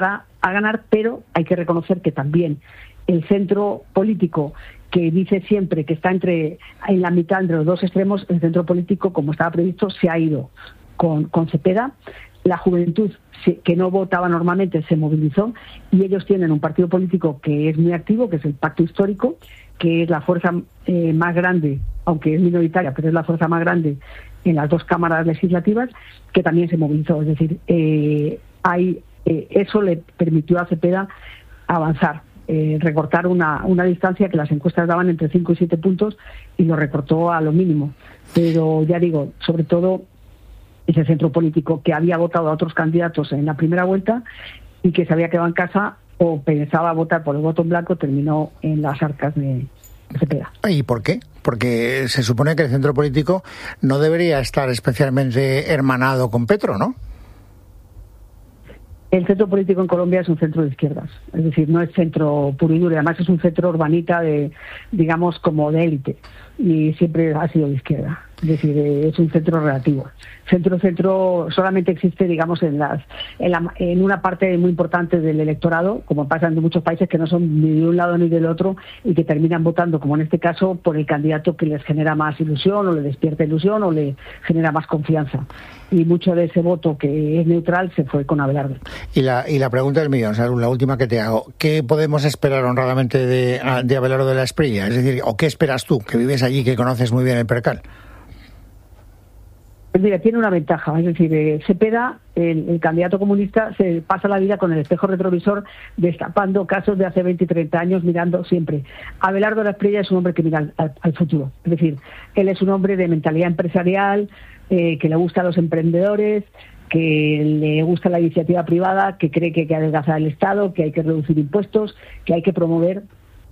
a ganar, pero hay que reconocer que también el centro político, que dice siempre que está en la mitad entre los dos extremos, el centro político, como estaba previsto, se ha ido con Cepeda. La juventud, que no votaba normalmente, se movilizó, y ellos tienen un partido político que es muy activo, que es el Pacto Histórico, que es la fuerza más grande, aunque es minoritaria, pero es la fuerza más grande en las dos cámaras legislativas, que también se movilizó. Es decir, eso le permitió a Cepeda avanzar, recortar una distancia que las encuestas daban entre 5 y 7 puntos, y lo recortó a lo mínimo. Pero ya digo, sobre todo ese centro político que había votado a otros candidatos en la primera vuelta y que se había quedado en casa o pensaba votar por el voto en blanco, terminó en las arcas de Cepeda. ¿Y por qué? Porque se supone que el centro político no debería estar especialmente hermanado con Petro, ¿no? El centro político en Colombia es un centro de izquierdas, es decir, no es centro puro y duro, además es un centro urbanita digamos, como de élite, y siempre ha sido de izquierda. Es decir, es un centro relativo. Centro solamente existe, digamos, en una parte muy importante del electorado, como pasa en muchos países que no son ni de un lado ni del otro y que terminan votando, como en este caso, por el candidato que les genera más ilusión o le despierta ilusión o le genera más confianza. Y mucho de ese voto que es neutral se fue con Abelardo. Y la pregunta del millón, Salud, la última que te hago. ¿Qué podemos esperar honradamente de Abelardo de la Espriella? Es decir, ¿o qué esperas tú, que vives allí, que conoces muy bien el percal? Pues mira, tiene una ventaja, es decir, Cepeda, el candidato comunista, se pasa la vida con el espejo retrovisor destapando casos de hace 20 y 30 años, mirando siempre. Abelardo de la Espriella es un hombre que mira al futuro, es decir, él es un hombre de mentalidad empresarial, que le gusta a los emprendedores, que le gusta la iniciativa privada, que cree que hay que adelgazar el Estado, que hay que reducir impuestos, que hay que promover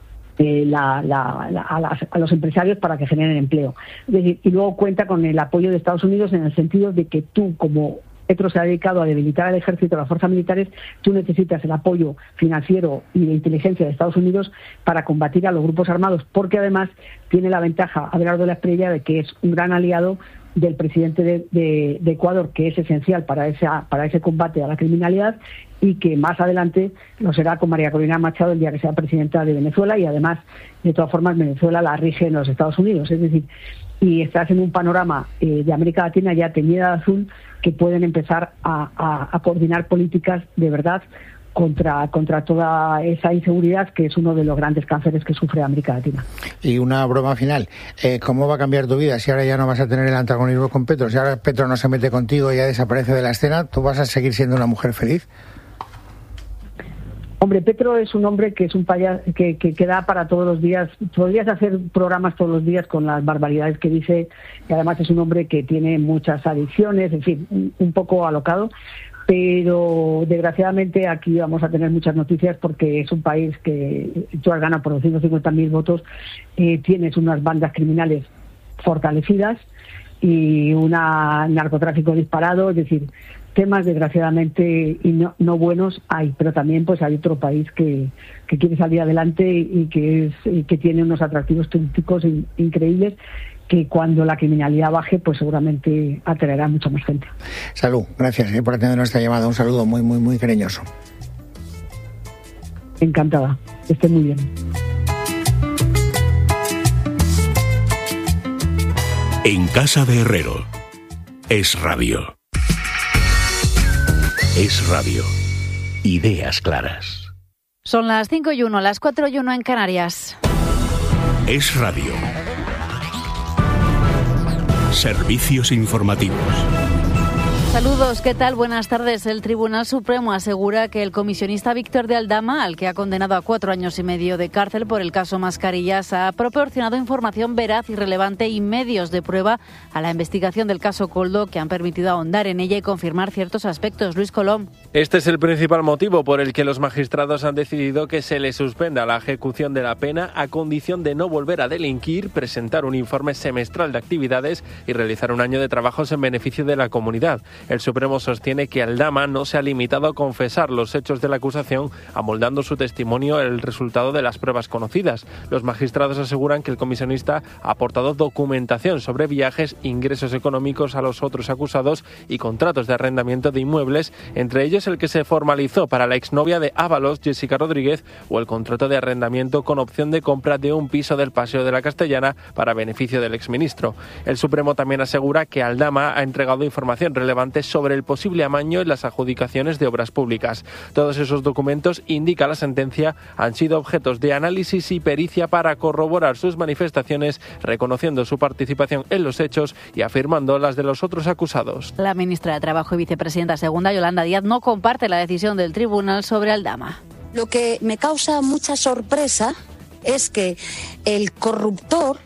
a los empresarios para que generen empleo. Es decir, y luego cuenta con el apoyo de Estados Unidos en el sentido de que tú, como Petro se ha dedicado a debilitar al ejército, a las fuerzas militares, tú necesitas el apoyo financiero y de inteligencia de Estados Unidos para combatir a los grupos armados, porque además tiene la ventaja Abelardo de la Espriella de que es un gran aliado del presidente de Ecuador, que es esencial para ese combate a la criminalidad, y que más adelante lo será con María Corina Machado el día que sea presidenta de Venezuela, y además, de todas formas, Venezuela la rige en los Estados Unidos. Es decir, y estás en un panorama de América Latina ya teñida de azul, que pueden empezar a coordinar políticas de verdad contra toda esa inseguridad, que es uno de los grandes cánceres que sufre América Latina. Y una broma final, ¿cómo va a cambiar tu vida si ahora ya no vas a tener el antagonismo con Petro? Si ahora Petro no se mete contigo y ya desaparece de la escena, ¿tú vas a seguir siendo una mujer feliz? Hombre, Petro es un hombre que es un payaso que da para todos los días. Podrías hacer programas todos los días con las barbaridades que dice, y además es un hombre que tiene muchas adicciones, en fin, un poco alocado. Pero desgraciadamente aquí vamos a tener muchas noticias, porque es un país que tú has ganado por 250.000 votos, tienes unas bandas criminales fortalecidas y un narcotráfico disparado, es decir, temas desgraciadamente y no buenos hay, pero también pues hay otro país que quiere salir adelante y que tiene unos atractivos turísticos increíbles, que cuando la criminalidad baje, pues seguramente atraerá mucha más gente. Salud, gracias por atender esta llamada. Un saludo muy, muy, muy cariñoso. Encantada, que esté muy bien. En Casa de Herrero, Es Radio. Es Radio. Ideas claras. Son las 5:01, las 4:01 en Canarias. Es Radio. Servicios informativos. Saludos, ¿qué tal? Buenas tardes. El Tribunal Supremo asegura que el comisionista Víctor de Aldama, al que ha condenado a 4 años y medio de cárcel por el caso Mascarillas, ha proporcionado información veraz y relevante y medios de prueba a la investigación del caso Koldo que han permitido ahondar en ella y confirmar ciertos aspectos. Luis Colom. Este es el principal motivo por el que los magistrados han decidido que se le suspenda la ejecución de la pena a condición de no volver a delinquir, presentar un informe semestral de actividades y realizar un año de trabajos en beneficio de la comunidad. El Supremo sostiene que Aldama no se ha limitado a confesar los hechos de la acusación, amoldando su testimonio el resultado de las pruebas conocidas. Los magistrados aseguran que el comisionista ha aportado documentación sobre viajes, ingresos económicos a los otros acusados y contratos de arrendamiento de inmuebles, entre ellos el que se formalizó para la exnovia de Ábalos, Jessica Rodríguez, o el contrato de arrendamiento con opción de compra de un piso del Paseo de la Castellana para beneficio del exministro. El Supremo también asegura que Aldama ha entregado información relevante sobre el posible amaño en las adjudicaciones de obras públicas. Todos esos documentos, indica la sentencia, han sido objetos de análisis y pericia para corroborar sus manifestaciones, reconociendo su participación en los hechos y afirmando las de los otros acusados. La ministra de Trabajo y vicepresidenta segunda, Yolanda Díaz, no comparte la decisión del tribunal sobre Aldama. Lo que me causa mucha sorpresa es que el corruptor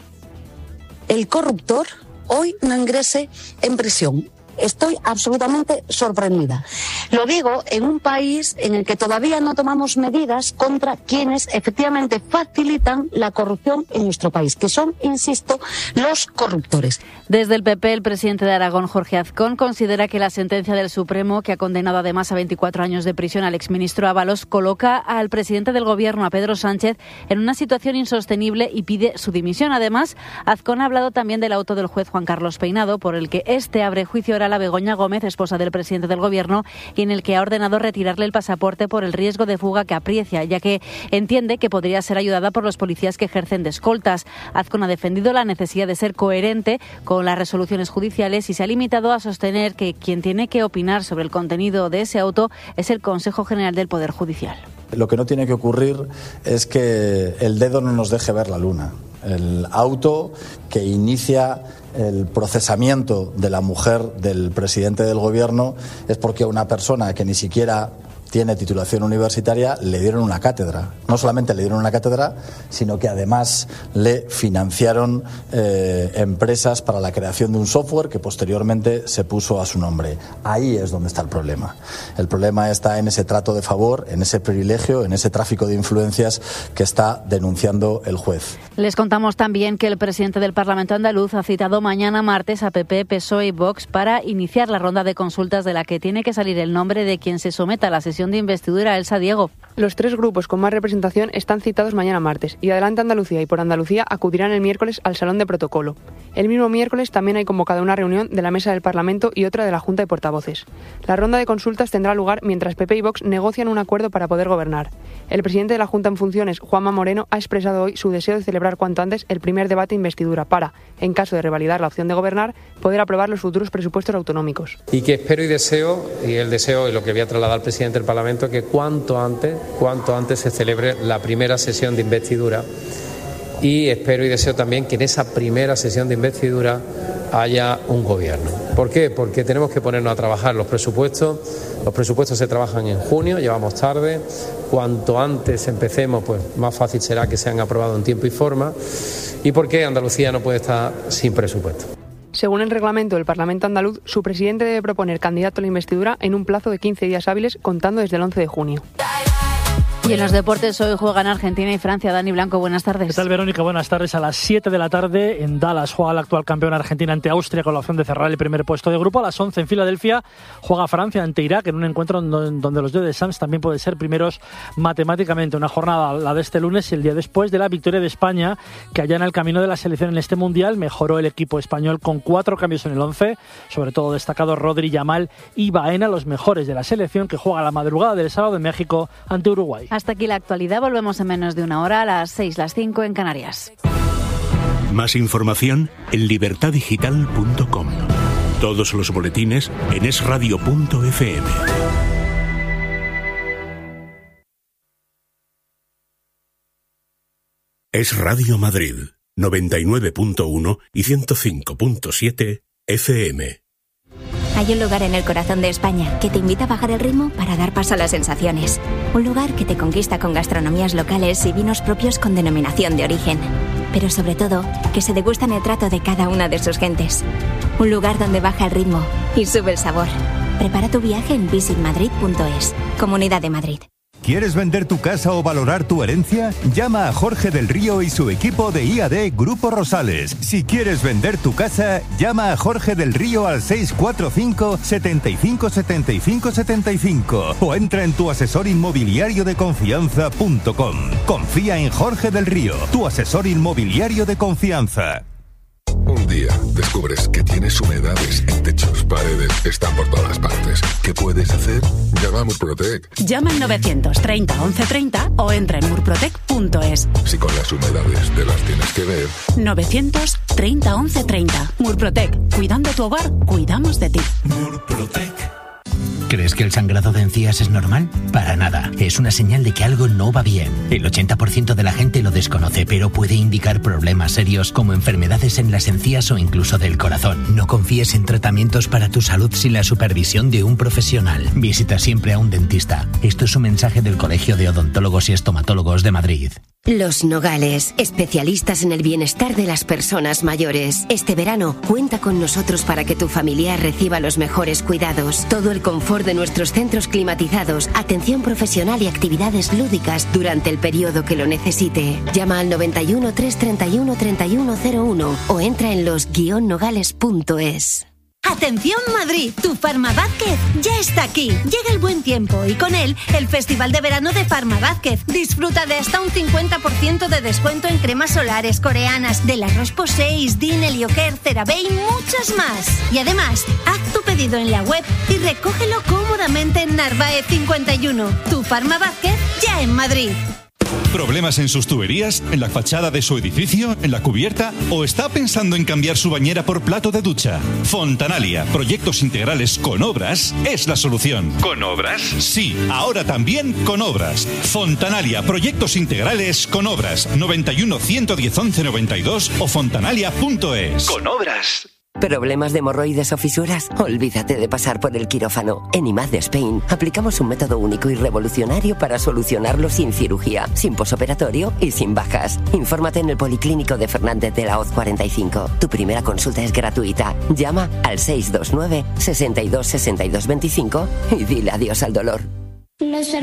hoy no ingrese en prisión. Estoy absolutamente sorprendida. Lo digo en un país en el que todavía no tomamos medidas contra quienes efectivamente facilitan la corrupción en nuestro país, que son, insisto, los corruptores. Desde el PP, el presidente de Aragón, Jorge Azcón, considera que la sentencia del Supremo, que ha condenado además a 24 años de prisión al exministro Ábalos, coloca al presidente del Gobierno, a Pedro Sánchez, en una situación insostenible y pide su dimisión. Además, Azcón ha hablado también del auto del juez Juan Carlos Peinado, por el que este abre juicio a la Begoña Gómez, esposa del presidente del Gobierno, y en el que ha ordenado retirarle el pasaporte por el riesgo de fuga que aprecia, ya que entiende que podría ser ayudada por los policías que ejercen de escoltas. Azcón ha defendido la necesidad de ser coherente con las resoluciones judiciales y se ha limitado a sostener que quien tiene que opinar sobre el contenido de ese auto es el Consejo General del Poder Judicial. Lo que no tiene que ocurrir es que el dedo no nos deje ver la luna. El auto que inicia el procesamiento de la mujer del presidente del Gobierno es porque a una persona que ni siquiera tiene titulación universitaria le dieron una cátedra. No solamente le dieron una cátedra, sino que además le financiaron empresas para la creación de un software que posteriormente se puso a su nombre. Ahí es donde está el problema. El problema está en ese trato de favor, en ese privilegio, en ese tráfico de influencias que está denunciando el juez. Les contamos también que el presidente del Parlamento andaluz ha citado mañana martes a PP, PSOE y Vox para iniciar la ronda de consultas de la que tiene que salir el nombre de quien se someta a la sesión de investidura. Elsa Diego. Los tres grupos con más representación están citados mañana martes y Adelante Andalucía y Por Andalucía acudirán el miércoles al Salón de Protocolo. El mismo miércoles también hay convocada una reunión de la Mesa del Parlamento y otra de la Junta de Portavoces. La ronda de consultas tendrá lugar mientras PP y Vox negocian un acuerdo para poder gobernar. El presidente de la Junta en funciones, Juanma Moreno, ha expresado hoy su deseo de celebrar cuanto antes el primer debate de investidura para, en caso de revalidar la opción de gobernar, poder aprobar los futuros presupuestos autonómicos. Y que espero y deseo, y el deseo y lo que voy a trasladar al presidente del Parlamento, que cuanto antes se celebre la primera sesión de investidura. Y espero y deseo también que en esa primera sesión de investidura haya un gobierno. ¿Por qué? Porque tenemos que ponernos a trabajar los presupuestos. Los presupuestos se trabajan en junio, llevamos tarde. Cuanto antes empecemos, pues más fácil será que sean aprobados en tiempo y forma. ¿Y por qué Andalucía no puede estar sin presupuesto? Según el reglamento del Parlamento andaluz, su presidente debe proponer candidato a la investidura en un plazo de 15 días hábiles contando desde el 11 de junio. Y en los deportes hoy juegan Argentina y Francia. Dani Blanco, buenas tardes. ¿Qué tal, Verónica? Buenas tardes. A las 7 de la tarde en Dallas juega la actual campeona Argentina ante Austria con la opción de cerrar el primer puesto de grupo. A las 11 en Filadelfia juega Francia ante Irak en un encuentro donde los de Deschamps también pueden ser primeros matemáticamente. Una jornada, la de este lunes, y el día después de la victoria de España, que allá en el camino de la selección en este Mundial mejoró el equipo español con 4 cambios en el 11, sobre todo destacados Rodri, Yamal y Baena, los mejores de la selección, que juega la madrugada del sábado en México ante Uruguay. Hasta aquí la actualidad. Volvemos en menos de una hora, a las 6, las 5 en Canarias. Más información en libertadigital.com. Todos los boletines en esradio.fm. Es Radio Madrid, 99.1 y 105.7 FM. Hay un lugar en el corazón de España que te invita a bajar el ritmo para dar paso a las sensaciones. Un lugar que te conquista con gastronomías locales y vinos propios con denominación de origen. Pero sobre todo, que se degusta en el trato de cada una de sus gentes. Un lugar donde baja el ritmo y sube el sabor. Prepara tu viaje en visitmadrid.es. Comunidad de Madrid. ¿Quieres vender tu casa o valorar tu herencia? Llama a Jorge del Río y su equipo de IAD Grupo Rosales. Si quieres vender tu casa, llama a Jorge del Río al 645 75 75 75 o entra en tuasesorinmobiliariodeconfianza.com. Confía en Jorge del Río, tu asesor inmobiliario de confianza. Un día descubres que tienes humedades en techos, paredes, están por todas partes. ¿Qué puedes hacer? Llama a Murprotec. Llama al 930 1130 o entra en murprotec.es. Si con las humedades te las tienes que ver. 930 1130. Murprotec. Cuidando tu hogar, cuidamos de ti. Murprotec. ¿Crees que el sangrado de encías es normal? Para nada. Es una señal de que algo no va bien. El 80% de la gente lo desconoce, pero puede indicar problemas serios como enfermedades en las encías o incluso del corazón. No confíes en tratamientos para tu salud sin la supervisión de un profesional. Visita siempre a un dentista. Esto es un mensaje del Colegio de Odontólogos y Estomatólogos de Madrid. Los Nogales, especialistas en el bienestar de las personas mayores. Este verano, cuenta con nosotros para que tu familiar reciba los mejores cuidados. Todo el confort de nuestros centros climatizados, atención profesional y actividades lúdicas durante el periodo que lo necesite. Llama al 91 331 3101 o entra en los-nogales.es. ¡Atención Madrid! Tu Farma Vázquez ya está aquí. Llega el buen tiempo y con él el Festival de Verano de Farma Vázquez. Disfruta de hasta un 50% de descuento en cremas solares coreanas, de la Roche-Posay, Dine, Helioker, CeraVe y muchas más. Y además, haz tu pedido en la web y recógelo cómodamente en Narváez 51. Tu Farma Vázquez ya en Madrid. ¿Problemas en sus tuberías? ¿En la fachada de su edificio? ¿En la cubierta? ¿O está pensando en cambiar su bañera por plato de ducha? Fontanalia, proyectos integrales con obras, es la solución. ¿Con obras? Sí, ahora también con obras. Fontanalia, proyectos integrales con obras. 91 110 11 92 o fontanalia.es. Con obras. ¿Problemas de hemorroides o fisuras? Olvídate de pasar por el quirófano. En IMAD Spain aplicamos un método único y revolucionario para solucionarlo sin cirugía, sin posoperatorio y sin bajas. Infórmate en el Policlínico de Fernández de la Hoz 45. Tu primera consulta es gratuita. Llama al 629 62 62 25 y dile adiós al dolor.